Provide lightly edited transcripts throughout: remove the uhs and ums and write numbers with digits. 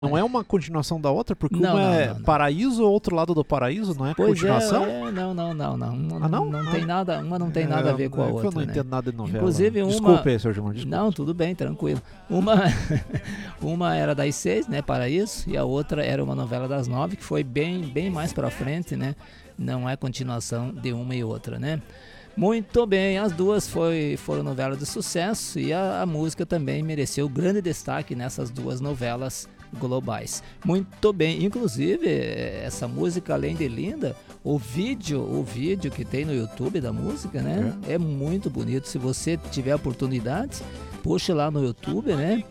Não é uma continuação da outra, porque Não, uma é não. Paraíso, outro lado do Paraíso, não é Pois continuação? não. Ah, não? Não tem nada, uma não tem nada a ver com a É que outra, eu não né? entendo nada de novela. Inclusive uma... Desculpe aí, Sr. Gilmar, desculpe. Não, tudo bem, tranquilo. Uma era das 6, né, Paraíso, e a outra era uma novela das 9, que foi bem mais pra frente, né? Não é continuação de uma e outra, né? Muito bem, as duas foram novelas de sucesso e a música também mereceu grande destaque nessas duas novelas globais. Muito bem, inclusive essa música, além de linda, o vídeo que tem no YouTube da música, né, é muito bonito. Se você tiver oportunidade, puxe lá no YouTube, né,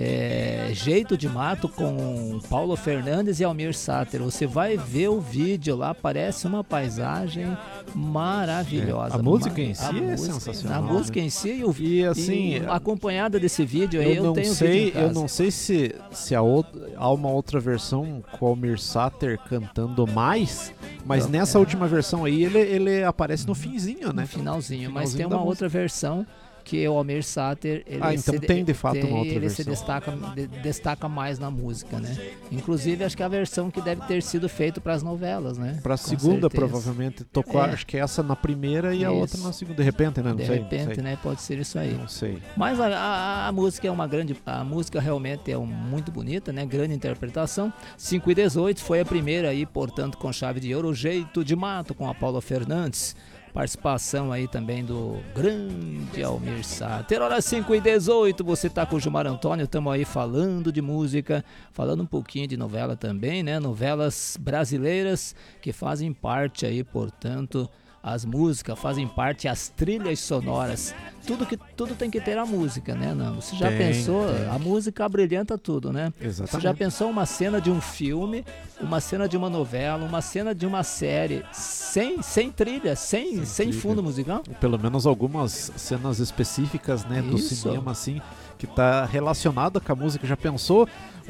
Jeito de Mato com Paulo Fernandes e Almir Sater. Você vai ver o vídeo lá, parece uma paisagem maravilhosa. A música em si é sensacional. A música em si e assim, acompanhada desse vídeo aí, eu tenho vídeo em casa. Eu não sei se há uma outra versão com o Almir Sater cantando mais, mas nessa última versão aí ele aparece no finzinho, né? No finalzinho, mas tem uma outra versão que o Almir Sater, então tem de fato uma outra versão. Ele se destaca mais na música, né? Inclusive acho que é a versão que deve ter sido feita para as novelas, né? Para a segunda, provavelmente tocou, acho que essa na primeira e a outra na segunda, de repente, né? Não sei. De repente, né? Pode ser isso aí. Não sei. Mas a música é a música realmente é muito bonita, né? Grande interpretação. 5:18 foi a primeira aí, portanto, com chave de ouro, Jeito de Mato com a Paula Fernandes. Participação aí também do grande Almir Sater. Hora 5:18, você tá com o Gilmar Antônio, estamos aí falando de música, falando um pouquinho de novela também, né? Novelas brasileiras que fazem parte aí, portanto, as músicas fazem parte, as trilhas sonoras, tudo tem que ter a música, né, Nando? Você já pensou? A música abrilhanta tudo, né? Exatamente. Você já pensou uma cena de um filme, uma cena de uma novela, uma cena de uma série sem trilha, sem fundo musical? Pelo menos algumas cenas específicas, né, do cinema, assim, que tá relacionada com a música. Já pensou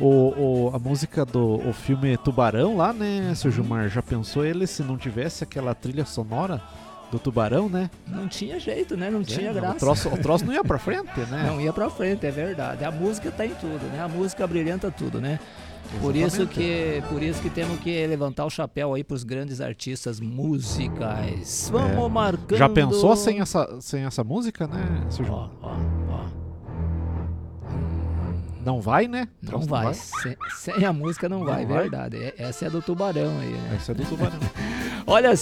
a música do filme Tubarão lá, né, Sr. Gilmar? Já pensou ele se não tivesse aquela trilha sonora do Tubarão, né? Não tinha jeito, né? Não tinha graça. O troço não ia pra frente, né? Não ia pra frente, é verdade. A música tá em tudo, né? A música brilhanta tudo, né? Por isso que temos que levantar o chapéu aí pros grandes artistas musicais. Vamos marcando. Já pensou sem essa música, né, Sr. Gilmar? Não vai, né? Não vai. Sem a música não vai, verdade. Essa é do Tubarão aí, né? Essa é do Tubarão. Olha,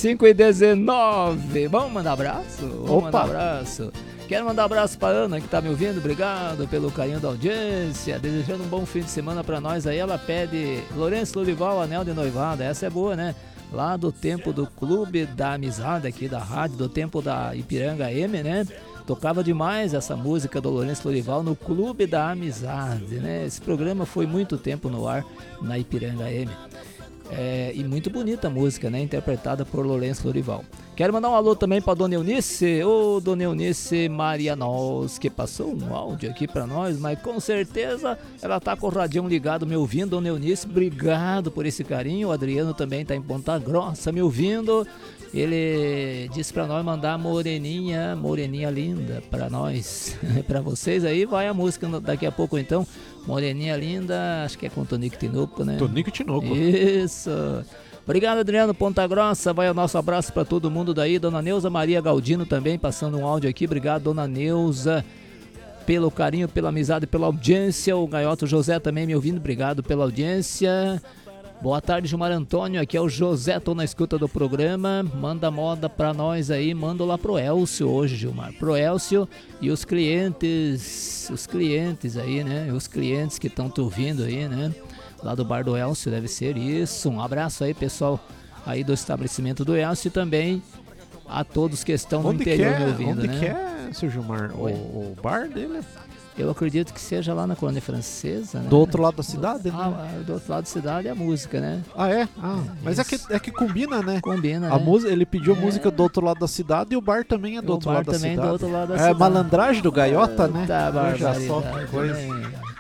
5:19. Vamos mandar abraço? Mandar abraço. Quero mandar abraço pra Ana, que tá me ouvindo. Obrigado pelo carinho da audiência. Desejando um bom fim de semana pra nós aí. Ela pede Lourenço Lorival, Anel de Noivado. Essa é boa, né? Lá do tempo do Clube da Amizade aqui da rádio, do tempo da Ipiranga M, né? Tocava demais essa música do Lourenço Lorival no Clube da Amizade, né? Esse programa foi muito tempo no ar na Ipiranga M. E muito bonita a música, né? Interpretada por Lourenço Lorival. Quero mandar um alô também para Dona Eunice, Dona Eunice Marianos, que passou um áudio aqui para nós, mas com certeza ela tá com o radião ligado me ouvindo. Dona Eunice, obrigado por esse carinho. O Adriano também tá em Ponta Grossa me ouvindo. Ele disse para nós mandar moreninha linda para nós, para vocês aí. Vai a música daqui a pouco então. Moreninha linda, acho que é com Tonico Tinoco, né? Tonico Tinoco. Isso. Obrigado, Adriano, Ponta Grossa. Vai o nosso abraço para todo mundo daí. Dona Neuza Maria Galdino também passando um áudio aqui. Obrigado, Dona Neuza, pelo carinho, pela amizade, pela audiência. O Gaioto José também me ouvindo. Obrigado pela audiência. Boa tarde, Gilmar Antônio. Aqui é o José, tô na escuta do programa. Manda moda pra nós aí. Manda lá pro Elcio hoje, Gilmar. Pro Elcio e os clientes aí, né? Os clientes que estão te ouvindo aí, né? Lá do bar do Elcio, deve ser isso. Um abraço aí, pessoal, aí do estabelecimento do Elcio e também a todos que estão no interior me ouvindo, né? Onde que é, Sr. Gilmar? O bar dele? Eu acredito que seja lá na Colônia Francesa, né? Do outro lado da cidade, né? Do outro lado da cidade é a música, né? Mas é que combina, né? Combina, a né? música, ele pediu música do outro lado da cidade e o bar também é do outro lado da cidade. Do outro lado da cidade. Malandragem do Gaiota, né? Tá, Já só que coisa.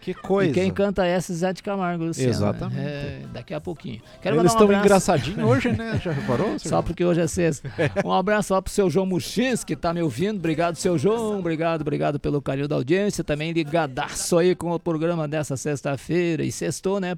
Que coisa. E quem canta essa é Zé de Camargo, Luciano. Exatamente. Daqui a pouquinho. Eles estão engraçadinhos hoje, né? Já reparou? Só porque hoje é sexta. Um abraço lá pro seu João Muxins, que tá me ouvindo. Obrigado, seu João. Obrigado pelo carinho da audiência. Também ligadaço aí com o programa dessa sexta-feira. E sextou, né?